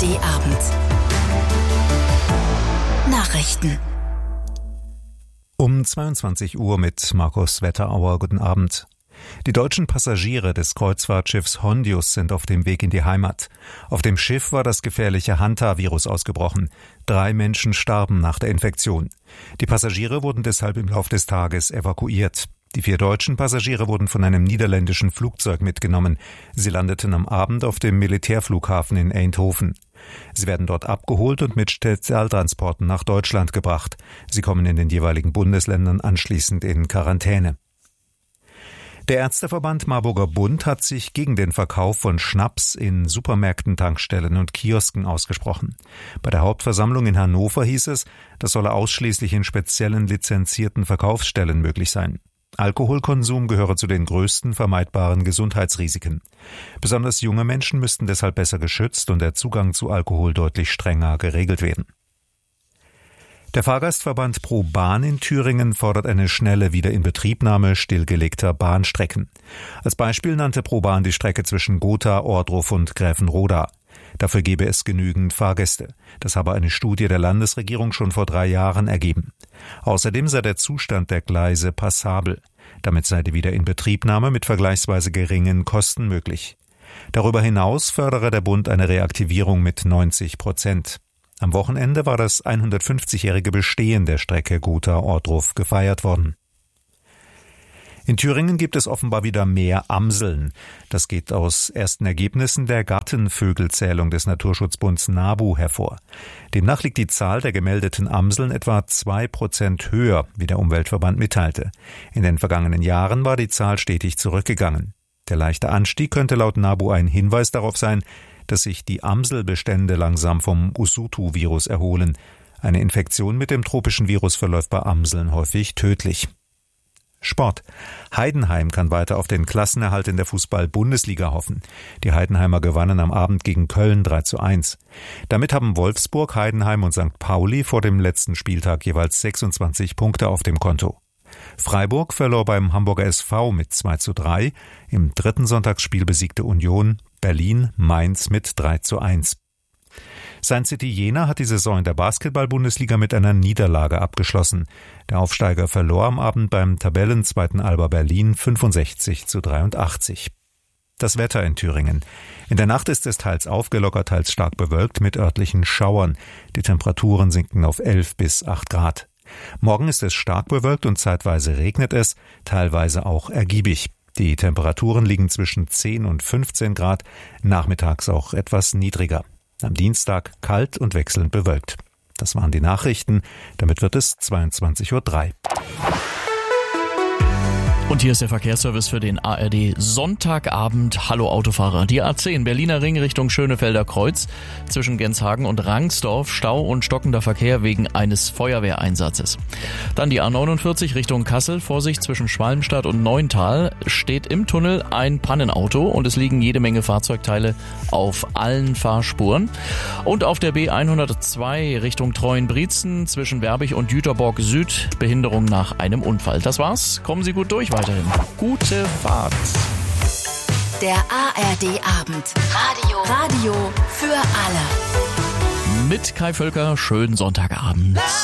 ARD-Abend. Nachrichten. Um 22 Uhr mit Markus Wetterauer. Guten Abend. Die deutschen Passagiere des Kreuzfahrtschiffs Hondius sind auf dem Weg in die Heimat. Auf dem Schiff war das gefährliche Hanta-Virus ausgebrochen. 3 Menschen starben nach der Infektion. Die Passagiere wurden deshalb im Lauf des Tages evakuiert. Die 4 deutschen Passagiere wurden von einem niederländischen Flugzeug mitgenommen. Sie landeten am Abend auf dem Militärflughafen in Eindhoven. Sie werden dort abgeholt und mit Spezialtransporten nach Deutschland gebracht. Sie kommen in den jeweiligen Bundesländern anschließend in Quarantäne. Der Ärzteverband Marburger Bund hat sich gegen den Verkauf von Schnaps in Supermärkten, Tankstellen und Kiosken ausgesprochen. Bei der Hauptversammlung in Hannover hieß es, das solle ausschließlich in speziellen lizenzierten Verkaufsstellen möglich sein. Alkoholkonsum gehöre zu den größten vermeidbaren Gesundheitsrisiken. Besonders junge Menschen müssten deshalb besser geschützt und der Zugang zu Alkohol deutlich strenger geregelt werden. Der Fahrgastverband Pro Bahn in Thüringen fordert eine schnelle Wiederinbetriebnahme stillgelegter Bahnstrecken. Als Beispiel nannte Pro Bahn die Strecke zwischen Gotha, Ohrdruf und Gräfenroda. Dafür gebe es genügend Fahrgäste. Das habe eine Studie der Landesregierung schon vor 3 Jahren ergeben. Außerdem sei der Zustand der Gleise passabel. Damit sei die Wiederinbetriebnahme mit vergleichsweise geringen Kosten möglich. Darüber hinaus fördere der Bund eine Reaktivierung mit 90%. Am Wochenende war das 150-jährige Bestehen der Strecke Gotha-Ohrdruf gefeiert worden. In Thüringen gibt es offenbar wieder mehr Amseln. Das geht aus ersten Ergebnissen der Gartenvögelzählung des Naturschutzbunds NABU hervor. Demnach liegt die Zahl der gemeldeten Amseln etwa 2% höher, wie der Umweltverband mitteilte. In den vergangenen Jahren war die Zahl stetig zurückgegangen. Der leichte Anstieg könnte laut NABU ein Hinweis darauf sein, dass sich die Amselbestände langsam vom Usutu-Virus erholen. Eine Infektion mit dem tropischen Virus verläuft bei Amseln häufig tödlich. Sport. Heidenheim kann weiter auf den Klassenerhalt in der Fußball-Bundesliga hoffen. Die Heidenheimer gewannen am Abend gegen Köln 3:1. Damit haben Wolfsburg, Heidenheim und St. Pauli vor dem letzten Spieltag jeweils 26 Punkte auf dem Konto. Freiburg verlor beim Hamburger SV mit 2:3. Im 3. Sonntagsspiel besiegte Union Berlin Mainz mit 3:1. Saint City Jena hat die Saison in der Basketball-Bundesliga mit einer Niederlage abgeschlossen. Der Aufsteiger verlor am Abend beim Tabellenzweiten Alba Berlin 65:83. Das Wetter in Thüringen. In der Nacht ist es teils aufgelockert, teils stark bewölkt mit örtlichen Schauern. Die Temperaturen sinken auf 11 bis 8 Grad. Morgen ist es stark bewölkt und zeitweise regnet es, teilweise auch ergiebig. Die Temperaturen liegen zwischen 10 und 15 Grad, nachmittags auch etwas niedriger. Am Dienstag kalt und wechselnd bewölkt. Das waren die Nachrichten. Damit wird es 22:03 Uhr. Und hier ist der Verkehrsservice für den ARD Sonntagabend. Hallo Autofahrer. Die A10 Berliner Ring Richtung Schönefelder Kreuz. Zwischen Genshagen und Rangsdorf Stau und stockender Verkehr wegen eines Feuerwehreinsatzes. Dann die A49 Richtung Kassel. Vorsicht zwischen Schwalmstadt und Neuntal. Steht im Tunnel ein Pannenauto und es liegen jede Menge Fahrzeugteile auf allen Fahrspuren. Und auf der B102 Richtung Treuenbrietzen zwischen Werbig und Jüterborg Süd. Behinderung nach einem Unfall. Das war's. Kommen Sie gut durch. Weiterhin. Gute Fahrt. Der ARD-Abend. Radio für alle. Mit Kai Völker, schönen Sonntagabend.